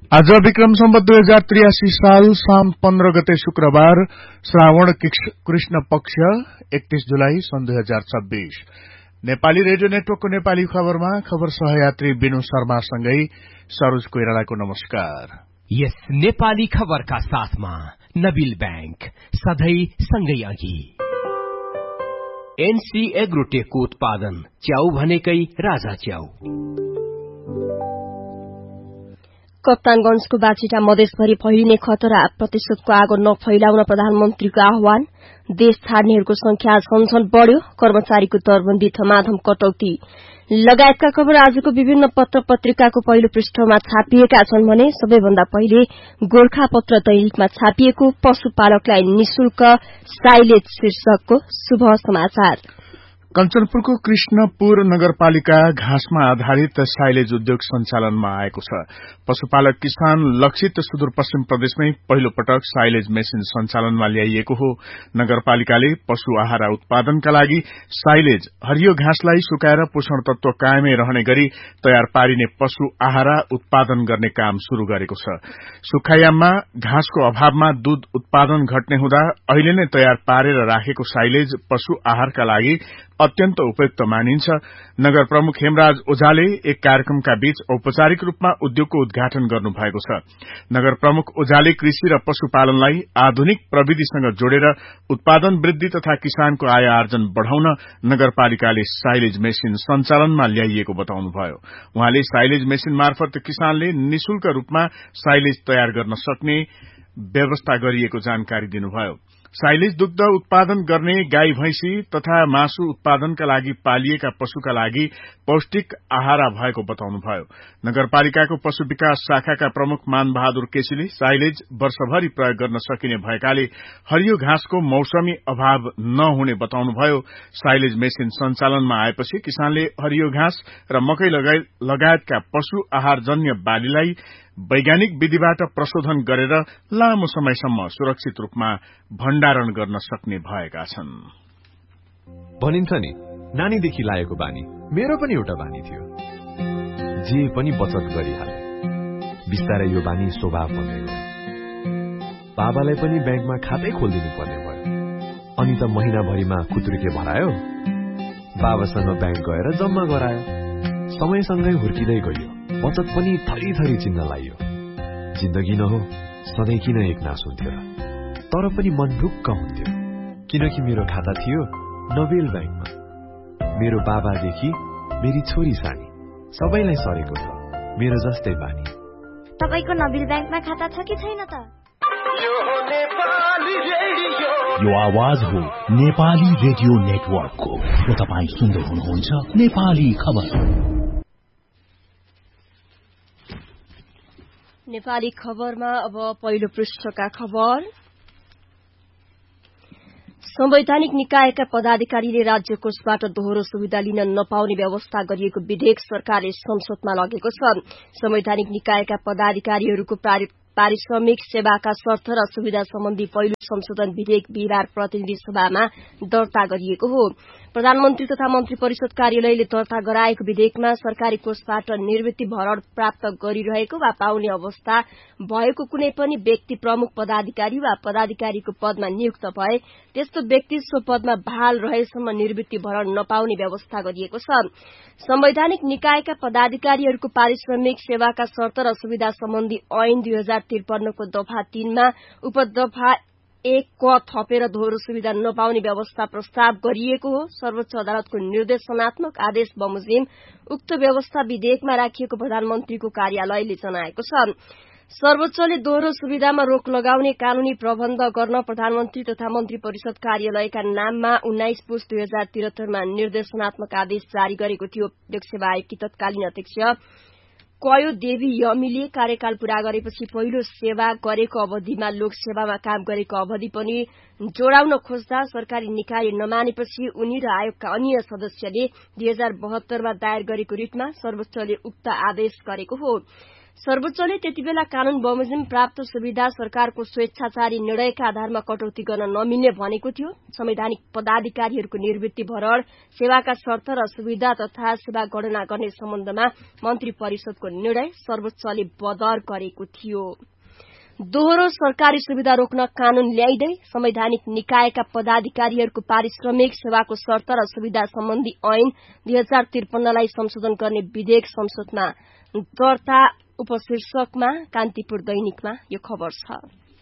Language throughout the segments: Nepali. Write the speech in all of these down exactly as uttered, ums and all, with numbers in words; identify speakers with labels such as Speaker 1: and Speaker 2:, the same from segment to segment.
Speaker 1: आज विक्रम सम्वत दुई हजार त्रियासी साल साम पन्ध्र गते शुक्रबार श्रावण कृष्ण पक्ष एकतीस जुलाई सन् दुई हजार छब्बीस नेपाली रेडियो नेटवर्कको नेपाली खबरमा खबर सहयात्री बिनु शर्मासँगै सरोज कोइरालाको नमस्कार।
Speaker 2: यस नेपाली खबरका साथमा नबिल बैंक सधैं सँगै अघि। एनसी एग्रोटेकको उत्पादन च्याउ भनेकै राजा च्याउ।
Speaker 3: कप्तानगंजको बाछिटा मधेसभरि फैलिने खतरा प्रतिशतको आगो नफैलाउन प्रधानमन्त्रीको आह्वान। देश छाड्नेहरूको संख्या झनझन बढ़्यो। कर्मचारीको दरबन्दी धमाधम कटौती लगायतका खबर आजको विभिन्न पत्र पत्रिकाको पहिलो पृष्ठमा छापिएका छन् भने सबैभन्दा पहिले गोरखापत्र दैनिकमा छापिएको पशुपालकलाई निशुल्क साइलेज शीर्षकको शुभ समाचार।
Speaker 1: कञ्चनपुरको कृष्णपुर नगरपालिका घाँसमा आधारित साइलेज उद्योग सञ्चालनमा आएको छ। पशुपालक किसान लक्षित सुदूरपश्चिम प्रदेशमै पहिलो पटक साइलेज मेसिन सञ्चालनमा ल्याइएको हो। नगरपालिकाले पशु आहारा उत्पादनका लागि साइलेज हरियो घाँसलाई सुकाएर पोषण तत्व कायमै रहने गरी तयार पारिने पशु आहारा उत्पादन गर्ने काम शुरू गरेको छ। सुक्खायाममा घाँसको अभावमा दूध उत्पादन घट्ने हुँदा अहिले नै तयार पारेर राखेको साइलेज पशु आहारका लागि अत्यन्त उपयुक्त मानिन्छ। नगर प्रमुख हेमराज ओझाले एक कार्यक्रमका बीच औपचारिक रूपमा उद्योगको उद्घाटन गर्नुभएको छ। नगर प्रमुख ओझाले कृषि र पशुपालनलाई आधुनिक प्रविधिसँग जोडेर उत्पादन वृद्धि तथा किसानको आय आर्जन बढ़ाउन नगरपालिकाले साइलेज मेसिन सञ्चालनमा ल्याइएको बताउनुभयो। उहाँले साइलेज मेसिन मार्फत किसानले निशुल्क रूपमा साइलेज तयार गर्न सक्ने व्यवस्था गरिएको जानकारी दिनुभयो। साइलेज दुग्ध उत्पादन गर्ने गाई भैंसी तथा मासु उत्पादनका लागि पालिएका पशुका लागि पौष्टिक आहारा भएको बताउनुभयो। नगरपालिकाको पशु विकास शाखाका प्रमुख मान बहादुर केसीले साइलेज वर्षभरि प्रयोग गर्न सकिने भएकाले हरियो घाँसको मौसमी अभाव नहुने बताउनुभयो। साइलेज मेसिन सञ्चालनमा आएपछि किसानले हरियो घाँस र मकै लगायतका पशु आहारजन्य बालीलाई वैज्ञानिक विधिबाट प्रशोधन गरेर लामो समयसम्म सुरक्षित रूपमा भण्डारण गर्न सक्ने भएका छन्।
Speaker 4: भनिन्छ नि, नानीदेखि लागेको बानी मेरो पनि एउटा बानी थियो। जे पनि बचत गरिहाले। बिस्तारै यो बानी स्वभाव बन्दै गयो। बाबालाई पनि ब्याङ्कमा खातै खोलिदिनु पर्ने भयो। अनि त महिनाभरिमा खुत्रुके भरायो। बाबासँग ब्याङ्क गएर जम्मा गरायो। समयसँगै हुर्किँदै गयो। बचत पनि थरी थरी चिन्न लाइयो। जिन्दगी न हो, सधैँ किन एक नास हुन्थ्यो र? तर पनि मन ढुक्क हुन्थ्यो, किनकि मेरो खाता थियो नबेल ब्याङ्कमा। मेरो बाबादेखि मेरी छोरी सानी सबैलाई सरेको छ मेरो जस्तै बानी।
Speaker 5: तपाईको नबेल ब्याङ्कमा खाता छ कि छैन त?
Speaker 6: यो आवाज हो नेपाली रेडियो नेटवर्कको र तपाईँ सुन्दै हुनुहुन्छ नेपाली खबर।
Speaker 3: नेपाली खबरमा अब पहिलो पृष्ठका खबर। संवैधानिक निकायका पदाधिकारीले राज्य कोषबाट दोहोरो सुविधा लिन नपाउने व्यवस्था गरिएको विधेयक सरकारले संसदमा लगेको छ। संवैधानिक निकायका पदाधिकारीहरूको पारिश्रमिक सेवाका शर्त र सुविधा सम्बन्धी पहिलो संशोधन विधेयक बिहिबार प्रतिनिधि सभामा दर्ता गरिएको हो। प्रधानमन्त्री तथा मन्त्री परिषद कार्यालयले दर्ता गराएको विधेयकमा सरकारी कोषबाट निवृत्ति भरण प्राप्त गरिरहेको वा पाउने अवस्था भएको कुनै पनि व्यक्ति प्रमुख पदाधिकारी वा पदाधिकारीको पदमा नियुक्त भए त्यस्तो व्यक्ति सो पदमा बहाल रहेसम्म निवृत्ति भरण नपाउने व्यवस्था गरिएको छ। संवैधानिक निकायका पदाधिकारीहरूको पारिश्रमिक सेवाका शर्त र सुविधा सम्बन्धी ऐन दुई हजार त्रिपन्नको दफा तीनमा उपदफा एक क थपेर दोहोरो सुविधा नपाउने व्यवस्था प्रस्ताव गरिएको हो। सर्वोच्च अदालतको निर्देशनात्मक आदेश बमोजिम उक्त व्यवस्था विधेयकमा राखिएको प्रधानमन्त्रीको कार्यालयले जनाएको छ। सर्वोच्चले दोहोरो सुविधामा रोक लगाउने कानूनी प्रबन्ध गर्न प्रधानमन्त्री तथा मन्त्री परिषद कार्यालयका नाममा उन्नाइस पुस दुई हजार त्रिहत्तरमा निर्देशनात्मक आदेश जारी गरेको थियो। लोकसेवा आयोगकी तत्कालीन अध्यक्ष कयो देवी यमीले कार्यकाल पूरा गरेपछि पहिलो सेवा गरेको अवधिमा लोकसेवामा काम गरेको अवधि पनि जोडाउन खोज्दा सरकारी निकाय नमानेपछि उनी र आयोगका अन्य सदस्यले दुई हजार बहत्तरमा दायर गरेको रिटमा सर्वोच्चले उक्त आदेश गरेको हो। सर्वोच्चले त्यतिबेला कानून बमोजिम प्राप्त सुविधा सरकारको स्वेच्छाचारी निर्णयका आधारमा कटौती गर्न नमिल्ने भनेको थियो। संवैधानिक पदाधिकारीहरूको निवृत्ति भरण, सेवाका शर्त र सुविधा तथा सेवा गणना गर्ने सम्बन्धमा मन्त्री परिषदको निर्णय सर्वोच्चले बदर गरेको थियो। दोहोरो सरकारी सुविधा रोक्न कानून ल्याइदै संवैधानिक निकायका पदाधिकारीहरूको पारिश्रमिक, सेवाको शर्त र सुविधा सम्बन्धी ऐन दुई हजार त्रिपन्नलाई संशोधन गर्ने विधेयक संसदमा दर्ता उपशीर्षकमा कान्तिपुर दैनिकमा यो खबर छ।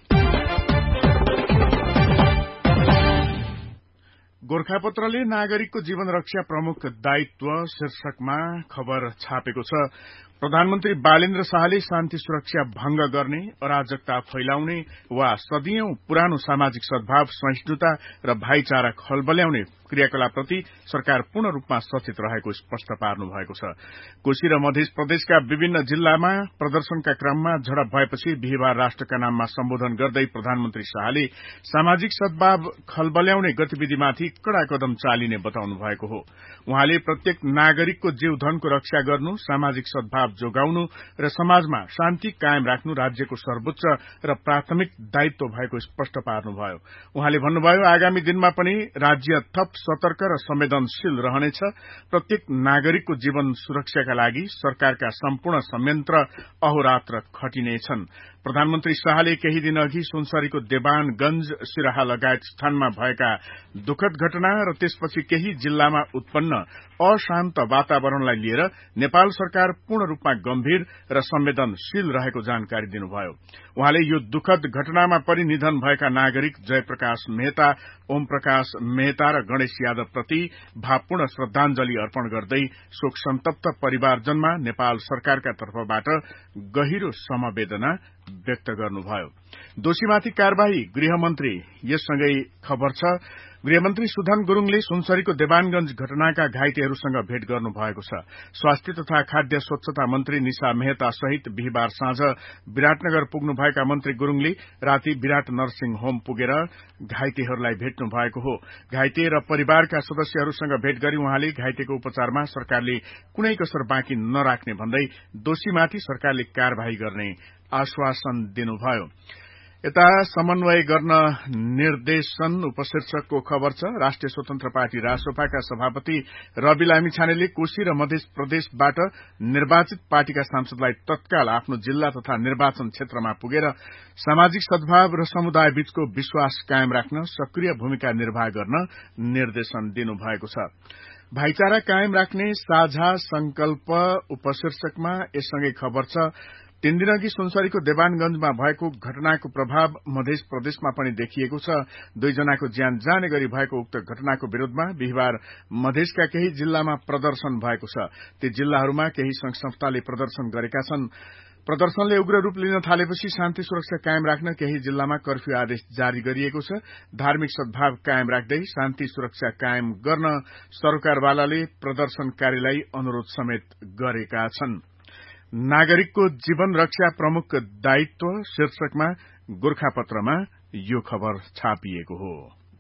Speaker 1: गोरखापत्रले नागरिकको जीवन रक्षा प्रमुख दायित्व शीर्षकमा खबर छापेको छ। प्रधानमन्त्री बालेन्द्र शाहले शान्ति सुरक्षा भंग गर्ने, अराजकता फैलाउने वा सदियौं पुरानो सामाजिक सद्भाव, सहिष्णुता र भाइचारा खलबल्याउने क्रियाकलापप्रति सरकार पूर्ण रूपमा सचेत रहेको स्पष्ट पार्नु भएको छ। कोशी र मध्य प्रदेशका विभिन्न जिल्लामा प्रदर्शनका क्रममा झडप भएपछि बिहिबार राष्ट्रका नाममा सम्बोधन गर्दै प्रधानमन्त्री शाहले सामाजिक सद्भाव खलबल्याउने गतिविधिमाथि कड़ा कदम चालिने बताउनु भएको हो। उहाँले प्रत्येक नागरिकको जीव धनको रक्षा गर्नु, सामाजिक सद्भाव जोगाउनु र समाजमा शान्ति कायम राख्नु राज्यको सर्वोच्च र प्राथमिक दायित्व भएको स्पष्ट पार्नुभयो। उहाँले भन्नुभयो, आगामी दिनमा पनि राज्य थप सतर्क र संवेदनशील रहनेछ। प्रत्येक नागरिकको जीवन सुरक्षाका लागि सरकारका सम्पूर्ण संयन्त्र अहोरात्र खटिनेछन्। प्रधानमन्त्री शाहले केही दिन अघि सुनसरीको देवानगंज, सिराहा लगायत स्थानमा भएका दुखद घटना र त्यसपछि केही जिल्लामा उत्पन्न अशान्त वातावरणलाई लिएर नेपाल सरकार पूर्ण रूपमा गम्भीर र संवेदनशील रहेको जानकारी दिनुभयो। उहाँले यो दुखद घटनामा परि निधन भएका नागरिक जयप्रकाश मेहता, ओम प्रकाश मेहता र गणेश यादव प्रति भावपूर्ण श्रद्धांजलि अर्पण गर्दै शोक सन्तप्त परिवारजनमा नेपाल सरकारका तर्फबाट गहिरो समवेदना व्यक्त गर्नुभयो। दोषीमाथि कार्यवाही गृहमन्त्री यससँगै खबर छ। गृहमन्त्री सुधन गुरूङले सुनसरीको देवानगंज घटनाका घाइतेहरूसँग भेट गर्नु भएको छ। स्वास्थ्य तथा खाद्य स्वच्छता मन्त्री निशा मेहता सहित बिहिबार साँझ विराटनगर पुग्नुभएका मन्त्री गुरूङले राति विराट नर्सिङ होम पुगेर घाइतेहरूलाई भेट्नु भएको हो। घाइते र परिवारका सदस्यहरूसँग भेट गरी उहाँले घाइतेको उपचारमा सरकारले कुनै कसर बाँकी नराख्ने भन्दै दोषीमाथि सरकारले कार्यवाही गर्ने आश्वासन दिनुभयो। यता समन्वय गर्न निर्देशन उपशीर्षकको खबर छ। राष्ट्रिय स्वतन्त्र पार्टी रासोपाका सभापति रवि लामिछानेले कोशी र मध्य प्रदेशबाट निर्वाचित पार्टीका सांसदलाई तत्काल आफ्नो जिल्ला तथा निर्वाचन क्षेत्रमा पुगेर सामाजिक सद्भाव र समुदाय बीचको विश्वास कायम राख्न सक्रिय भूमिका निर्वाह गर्न निर्देशन दिनुभएको छ। भाइचारा कायम राख्ने साझा संकल्प उपशीर्षकमा यससँगै खबर छ। तीन दिनअघि सुनसरीको देवानगंजमा भएको घटनाको प्रभाव मध्य प्रदेशमा पनि देखिएको छ। दुईजनाको ज्यान जाने गरी भएको उक्त घटनाको विरोधमा बिहिबार मधेसका केही जिल्लामा प्रदर्शन भएको छ। ती जिल्लाहरूमा केही संघ संस्थाले प्रदर्शन गरेका छन्। प्रदर्शनले उग्र रूप लिन थालेपछि शान्ति सुरक्षा कायम राख्न केही जिल्लामा कर्फ्यू आदेश जारी गरिएको छ। धार्मिक सद्भाव कायम राख्दै शान्ति सुरक्षा कायम गर्न सरकारवालाले प्रदर्शनकारीलाई अनुरोध समेत गरेका छन्। नागरिकको जीवन रक्षा प्रमुख दायित्व शीर्षकमा गोरखापत्रमा यो खबर छापिएको हो।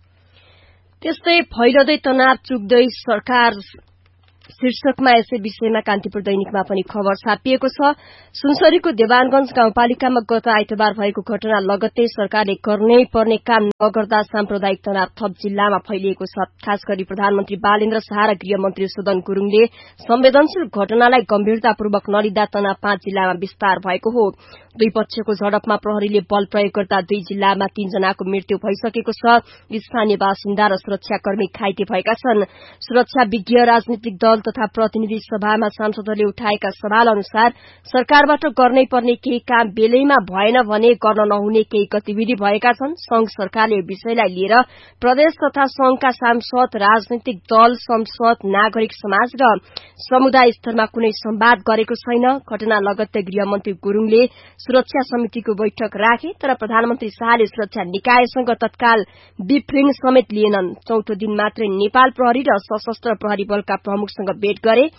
Speaker 3: त्यस्तै फैलदै तनाव चुक्दै सरकार शीर्षकमा यसै विषयमा कान्तिपुर दैनिकमा पनि खबर छापिएको छ। सुनसरीको देवानगंज गाउँपालिकामा गत आइतबार भएको घटना लगत्तै सरकारले गर्नै पर्ने काम नगर्दा साम्प्रदायिक तनाव थप जिल्लामा फैलिएको छ। खास गरी प्रधानमन्त्री बालेन्द्र शाह र गृहमन्त्री सुदन गुरूङले संवेदनशील घटनालाई गम्भीरतापूर्वक नलिँदा तनाव पाँच जिल्लामा विस्तार भएको हो। दुई पक्षको झडपमा प्रहरीले बल प्रयोग गर्दा दुई जिल्लामा तीनजनाको मृत्यु भइसकेको छ। स्थानीय बासिन्दा र सुरक्षाकर्मी घाइते भएका छन्। सुरक्षा विज्ञ, राजनीतिक दल तथा प्रतिनिधि सभामा सांसदहरूले उठाएका सवाल अनुसार सरकारबाट गर्नै पर्ने केही काम बेलैमा भएन भने गर्न नहुने केही गतिविधि भएका छन्। संघ सरकारले यो विषयलाई लिएर प्रदेश तथा संघका सांसद, राजनीतिक दल, संसद, नागरिक समाज र समुदाय स्तरमा कुनै संवाद गरेको छैन। घटना लगत्तै गृहमन्त्री गुरूङले सुरक्षा समितिको बैठक राखे, तर प्रधानमन्त्री शाहले सुरक्षा निकायसँग तत्काल ब्रिफिङ समेत लिएनन्। चौथो दिन मात्रै नेपाल प्रहरी र सशस्त्र प्रहरी बलका प्रमुखसँग भेट गरे।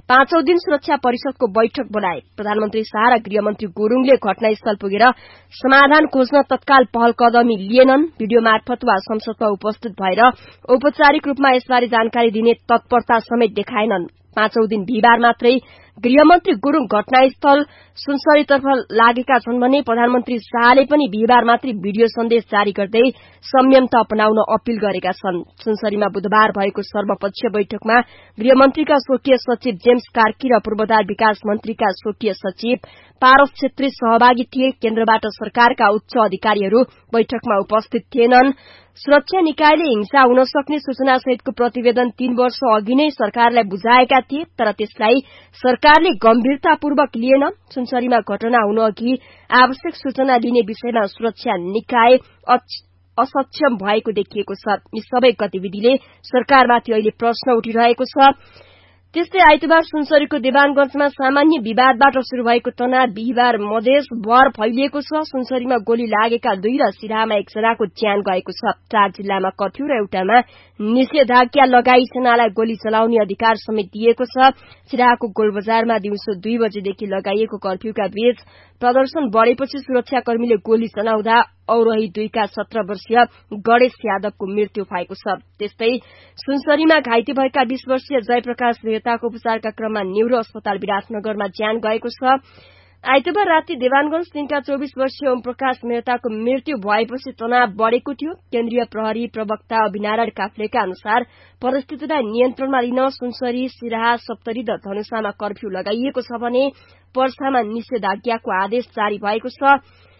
Speaker 3: पाँचौं दिन सुरक्षा परिषदको बैठक बोलाए। प्रधानमन्त्री शाह र गृहमन्त्री गुरूङले घटनास्थल पुगेर समाधान खोज्न तत्काल पहल कदमी लिएनन्। भिडियो मार्फत वा संसदमा उपस्थित भएर औपचारिक रूपमा यसबारे जानकारी दिने तत्परता समेत देखाएनन्। पाँचौं दिन बिहिबार मात्रै गृहमन्त्री गुरूङ घटनास्थल सुनसरीतर्फ लागेका छन् भने प्रधानमन्त्री शाहले पनि बिहिबार मात्रै भिडियो सन्देश जारी गर्दै संयमता अपनाउन अपील गरेका छन्। सुनसरीमा बुधबार भएको सर्वपक्षीय बैठकमा गृहमन्त्रीका स्वकीय सचिव जेम्स कार्की र पूर्वाधार विकास मन्त्रीका स्वकीय सचिव पारस छेत्री सहभागी थिए। केन्द्रबाट सरकारका उच्च अधिकारीहरू बैठकमा उपस्थित थिएनन्। सुरक्षा निकायले हिंसा हुन सक्ने सूचना सहितको प्रतिवेदन तीन वर्ष अघि नै सरकारलाई बुझाएका थिए, तर त्यसलाई सरकारले गम्भीरतापूर्वक लिएन। सुनसरीमा घटना हुन अघि आवश्यक सूचना लिने विषयमा सुरक्षा निकाय असक्षम भएको देखिएको छ। यी सबै गतिविधिले सरकारमाथि अहिले प्रश्न उठिरहेको छ। त्यस्तै आइतबार सुनसरीको देवानगंजमा सामान्य विवादबाट शुरू भएको तनाव बिहिबार मधेसभर फैलिएको छ। सुनसरीमा गोली लागेका दुई र सिराहामा एकजनाको ज्यान गएको छ। चार जिल्लामा कर्फ्यू र एउटामा निषेधाज्ञा लगाई सेनालाई गोली चलाउने अधिकार समेत दिएको छ। सिराहाको गोलबजारमा दिउँसो दुई बजेदेखि लगाइएको कर्फ्यूका बीच प्रदर्शन बढ़ेपछि सुरक्षाकर्मीले गोली चलाउँदा औरही दुईका सत्र वर्षीय गणेश यादवको मृत्यु भएको छ। त्यस्तै सुनसरीमा घाइते भएका बीस वर्षीय जयप्रकाश मेहताको उपचारका क्रममा न्यूरो अस्पताल विराटनगरमा ज्यान गएको छ। आइतबार राति देवानगंज तीनका चौबीस वर्षीय ओम प्रकाश मेहताको मृत्यु भएपछि तनाव बढ़ेको थियो। केन्द्रीय प्रहरी प्रवक्ता अभिनारायण काफ्लेका अनुसार परिस्थितिलाई नियन्त्रणमा लिन सुनसरी, सिराहा, सप्तरी र धनुषामा कर्फ्यू लगाइएको छ भने पर्सामा निषेधाज्ञाको आदेश जारी भएको छ।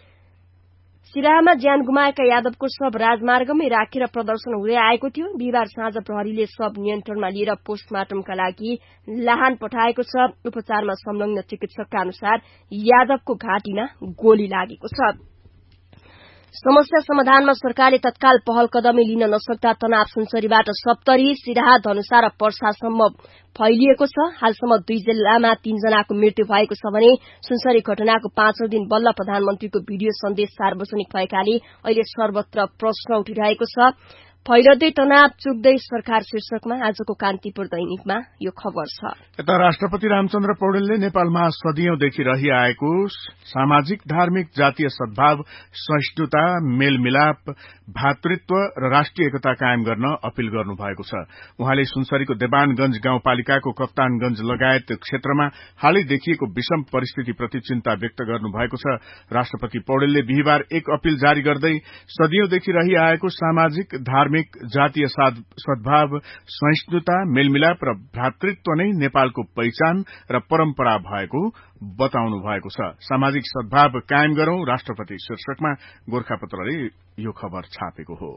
Speaker 3: सिराहामा ज्यान गुमाएका यादवको शव राजमार्गमै राखेर प्रदर्शन हुँदै आएको थियो। बिहिबार साँझ प्रहरीले शव नियन्त्रणमा लिएर पोस्टमार्टमका लागि लाहान पठाएको छ। उपचारमा संलग्न चिकित्सकका अनुसार यादवको घाँटीमा गोली लागेको छ। समस्या समाधानमा सरकारले तत्काल पहल कदमी लिन नसक्दा तनाव सुनसरीबाट सप्तरी, सिराहा, धनुषा र पर्सासम्म फैलिएको छ। हालसम्म दुई जिल्लामा तीनजनाको मृत्यु भएको छ भने सुनसरी घटनाको पाँचौं दिन बल्ल प्रधानमन्त्रीको भिडियो सन्देश सार्वजनिक भएकाले अहिले सर्वत्र प्रश्न उठिरहेको छ। फैलदै तनाव चुक्दै सरकार शीर्षकमा आजको कान्तिपुर दैनिकमा यो खबर छ।
Speaker 1: यता राष्ट्रपति रामचन्द्र पौडेलले नेपालमा सदियौंदेखि रहिआएको सामाजिक, धार्मिक, जातीय सद्भाव, सहिष्णुता, मेलमिलाप, भातृत्व र राष्ट्रिय एकता कायम गर्न अपील गर्नुभएको छ। उहाँले सुनसरीको देवानगंज गाउँपालिकाको कप्तानगंज लगायत क्षेत्रमा हालै देखिएको विषम परिस्थितिप्रति चिन्ता व्यक्त गर्नुभएको छ। राष्ट्रपति पौडेलले बिहिबार एक अपील जारी गर्दै सदियौंदेखि रहिआएको सामाजिक, धार्मिक, जातीय सद्भाव, सहिष्णुता, मेलमिलाप र भ्रातृत्व नै नेपालको पहिचान र परम्परा भएको बताउनु भएको छ। सामाजिक सद्भाव कायम गरौं राष्ट्रपति शीर्षकमा गोर्खापत्रले यो खबर छापेको हो।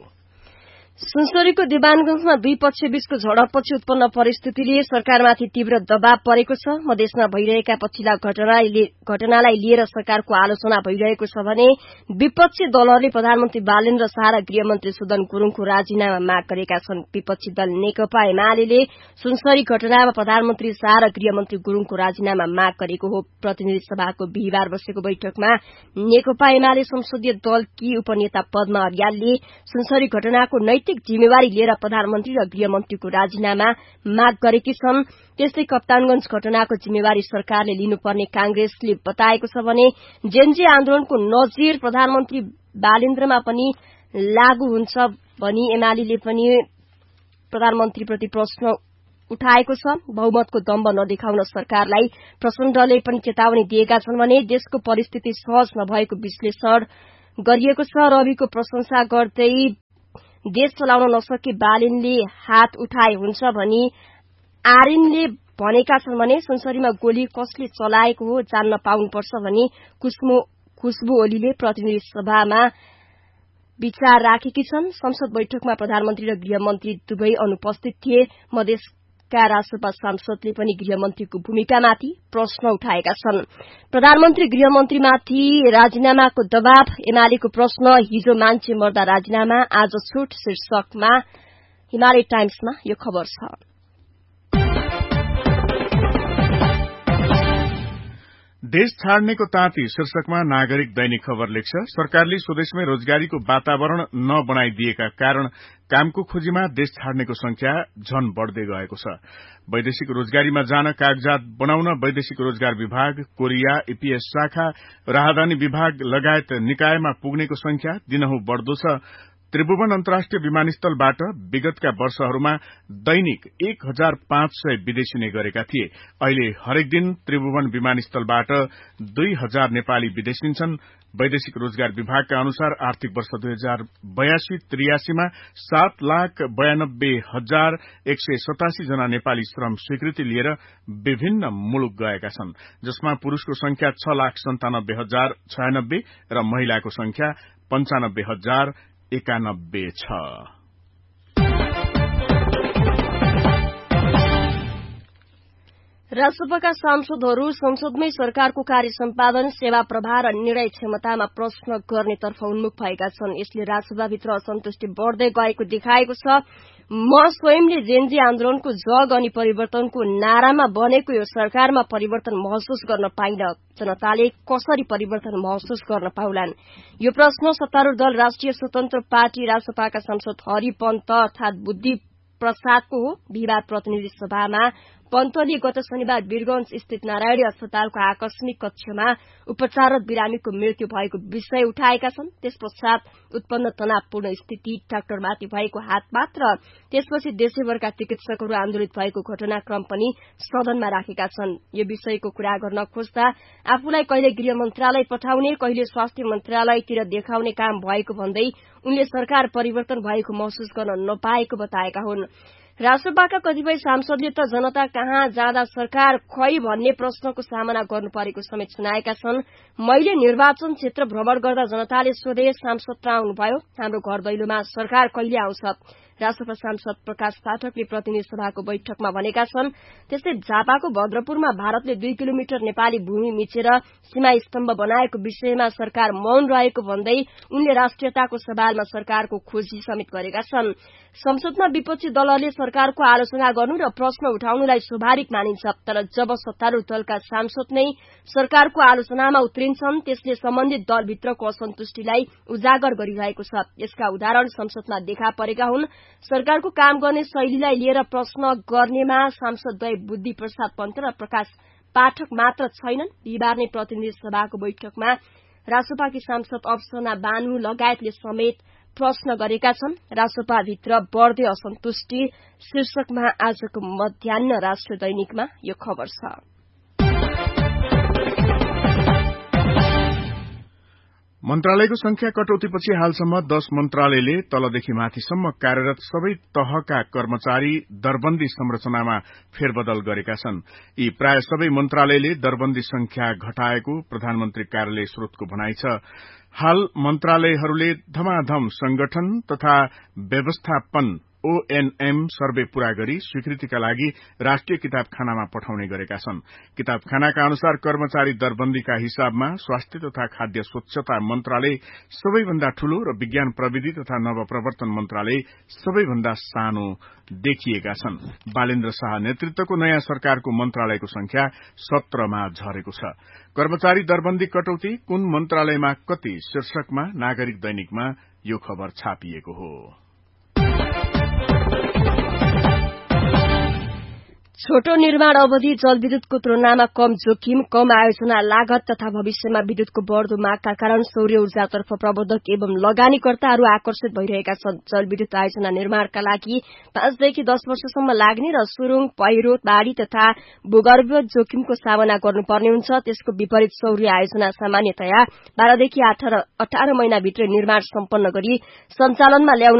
Speaker 3: सुनसरीको देवानगंजमा दुई पक्ष बीचको झडपपछि उत्पन्न परिस्थितिले सरकारमाथि तीव्र दबाव परेको छ। मधेसमा भइरहेका पछिल्ला घटनालाई लिएर सरकारको आलोचना भइरहेको छ भने विपक्षी दलहरूले प्रधानमन्त्री बालेन्द्र शाह र गृहमन्त्री सुदन गुरूङको राजीनामा माग गरेका छन्। विपक्षी दल नेकपा एमाले सुनसरी घटनामा प्रधानमन्त्री शाह र गृहमन्त्री गुरूङको राजीनामा माग गरेको हो। प्रतिनिधि सभाको बिहिबार बसेको बैठकमा नेकपा एमाले संसदीय दलकी उपनेता पद्मा अर्यालले सुनसरी घटनाको नैतिक जिम्मेवारी लिएर प्रधानमन्त्री र गृहमन्त्रीको राजीनामा माग गरेकी छन्। त्यस्तै कप्तानगंज घटनाको जिम्मेवारी सरकारले लिनुपर्ने कांग्रेसले बताएको छ भने जेनजी आन्दोलनको नजिर प्रधानमन्त्री बालेन्द्रमा पनि लागू हुन्छ भनी एमाले पनि प्रधानमन्त्रीप्रति प्रश्न उठाएको छ। बहुमतको दम्ब नदेखाउन सरकारलाई प्रचण्डले पनि चेतावनी दिएका छन् भने देशको परिस्थिति सहज नभएको विश्लेषण गरिएको छ। रविको प्रशंसा गर्दै देश चलाउन नसके बालेनले हात उठाए हुन्छ भनी आर्यनले भनेका छन् भने सुनसरीमा गोली कसले चलाएको हो जान्न पाउनुपर्छ भनी खुशबु ओलीले प्रतिनिधि सभामा विचार राखेकी छन्। संसद बैठकमा प्रधानमन्त्री र गृहमन्त्री दुवै अनुपस्थित थिए। मधेसका राष्ट्रपा सांसदले पनि गृहमन्त्रीको भूमिकामाथि प्रश्न उठाएका छन्। प्रधानमन्त्री गृहमन्त्रीमाथि राजीनामाको दबाव, एमालेको प्रश्न, हिजो मान्छे मर्दा राजीनामा, आज छुट शीर्षकमा हिमालय टाइम्समा यो खबर छ।
Speaker 1: देश छाड्नेको ताती शीर्षकमा नागरिक दैनिक खबर लेख्छ। सरकारले स्वदेशमै रोजगारीको वातावरण नबनाइदिएका कारण कामको खोजीमा देश छाड्नेको संख्या झन बढ़दै गएको छ। वैदेशिक रोजगारीमा जान कागजात बनाउन वैदेशिक रोजगार विभाग, कोरिया, ईपीएस शाखा, राहदानी विभाग लगायत निकायमा पुग्नेको संख्या दिनहुँ बढ़दो छ। त्रिभुवन अन्तर्राष्ट्रिय विमानस्थलबाट विगतका वर्षहरूमा दैनिक एक हजार पाँच सय विदेशी नै गरेका थिए। अहिले हरेक दिन त्रिभुवन विमानस्थलबाट दुई हजार नेपाली विदेशिन्छन्। वैदेशिक रोजगार विभागका अनुसार आर्थिक वर्ष दुई हजार बयासी त्रियासीमा सात लाख बयानब्बे हजार एक सय सतासी जना नेपाली श्रम स्वीकृति लिएर विभिन्न मुलुक गएका छन्, जसमा पुरूषको संख्या छ लाख सन्तानब्बे हजार छयानब्बे र महिलाको संख्या पञ्चानब्बे हजार एकानब्बे छ।
Speaker 3: राजसभाका सांसदहरू संसदमै सरकारको कार्य सम्पादन, सेवा प्रवाह र निर्णय क्षमतामा प्रश्न गर्नेतर्फ उन्मुख भएका छन्। यसले राजसभाभित्र असन्तुष्टि बढ़दै गएको देखाएको छ। म स्वयंले जेनजी आन्दोलनको जग अनि परिवर्तनको नारामा बनेको यो सरकारमा परिवर्तन महसुस गर्न पाइन। जनताले कसरी परिवर्तन महसुस गर्न पाउलान्? यो प्रश्न सत्तारूढ़ दल राष्ट्रिय स्वतन्त्र पार्टी राजसभाका सांसद हरि पन्त अर्थात बुद्धि प्रसादको हो। बिहिबार प्रतिनिधि सभामा पन्तले गत शनिबार वीरगंज स्थित नारायणी अस्पतालको आकस्मिक कक्षमा उपचाररत बिरामीको मृत्यु भएको विषय उठाएका छन्। त्यस पश्चात उत्पन्न तनावपूर्ण स्थिति, डाक्टरमाथि भएको हातपात र त्यसपछि देशैभरका चिकित्सकहरू आन्दोलित भएको घटनाक्रम पनि सदनमा राखेका छन्। यो विषयको कुरा गर्न खोज्दा आफूलाई कहिले गृह मन्त्रालय पठाउने, कहिले स्वास्थ्य मन्त्रालयतिर देखाउने काम भएको भन्दै उनले सरकार परिवर्तन भएको महसुस गर्न नपाएको बताएका हुन्। राजसभाका कतिपय सांसदले त जनता कहाँ जाँदा सरकार खै भन्ने प्रश्नको सामना गर्नु परेको समेत सुनाएका छन्। मैले निर्वाचन क्षेत्र भ्रमण गर्दा जनताले सोधे, सांसद आउनुभयो, हाम्रो घर दैलोमा सरकार कहिले आउँछ? राजसभा सांसद प्रकाश पाठकले प्रतिनिधि सभाको बैठकमा भनेका छन्। त्यस्तै झापाको भद्रपुरमा भारतले दुई किलोमिटर नेपाली भूमि मिचेर सीमा स्तम्भ बनाएको विषयमा सरकार मौन रहेको भन्दै उनले राष्ट्रियताको सवालमा सरकारको खोजी समेत गरेका छन्। संसदमा विपक्षी दलहरूले सरकारको आलोचना गर्नु र प्रश्न उठाउनुलाई स्वाभाविक मानिन्छ, तर जब सत्तारूढ़ दलका सांसद नै सरकारको आलोचनामा उत्रिन्छन्, त्यसले सम्बन्धित दलभित्रको असन्तुष्टिलाई उजागर गरिरहेको छ। यसका उदाहरण संसदमा देखा परेका हुन्। सरकारको काम गर्ने शैलीलाई लिएर प्रश्न गर्नेमा सांसदद्वय बुद्धि प्रसाद पन्त र प्रकाश पाठक मात्र छैनन्। बिहिबार नै प्रतिनिधि सभाको बैठकमा राजसभाकी सांसद अफसना बानु लगायतले समेत प्रश्न गरेका छन्। राजसभाभित्र बढ़दै असन्तुष्टि शीर्षकमा आजको मध्याह्न राष्ट्र दैनिकमा यो खबर छ।
Speaker 1: मन्त्रालयको संख्या कटौतीपछि हालसम्म दश मन्त्रालयले तलदेखि माथिसम्म कार्यरत सबै तहका कर्मचारी दरबन्दी संरचनामा फेरबदल गरेका छन्। यी प्राय सबै मन्त्रालयले दरबन्दी संख्या घटाएको प्रधानमन्त्री कार्यालय स्रोतको भनाइ छ। हाल मन्त्रालयहरूले धमाधम संगठन तथा व्यवस्थापन ओएनएम सर्वे पूरा गरी स्वीकृतिका लागि राष्ट्रिय किताबखानामा पठाउने गरेका छन्। किताबखानाका अनुसार कर्मचारी दरबन्दीका हिसाबमा स्वास्थ्य तथा खाद्य स्वच्छता मन्त्रालय सबैभन्दा ठूलो र विज्ञान प्रविधि तथा नवप्रवर्तन मन्त्रालय सबैभन्दा सानो देखिएका छन्। बालेन्द्र शाह नेतृत्वको नयाँ सरकारको मन्त्रालयको संख्या सत्रमा झरेको छ। कर्मचारी दरबन्दी कटौती कुन मन्त्रालयमा कति शीर्षकमा नागरिक दैनिकमा यो खबर छापिएको हो।
Speaker 3: छोटो निर्माण अवधि जलविद्युतको तुलनामा कम जोखिम, कम आयोजना लागत तथा भविष्यमा विद्युतको बढ़दो मागका कारण सौर्य ऊर्जातर्फ प्रबन्धक एवं लगानीकर्ताहरू आकर्षित भइरहेका छन्। जलविद्युत आयोजना निर्माणका लागि पाँचदेखि दश वर्षसम्म लाग्ने र सुरुङ, पहिरो, बाढ़ी तथा भूगर्भ जोखिमको सामना गर्नुपर्ने हुन्छ। त्यसको विपरीत सौर्य आयोजना सामान्यतया बाह्रदेखि अठार महिनाभित्र निर्माण सम्पन्न गरी सञ्चालनमा ल्याउन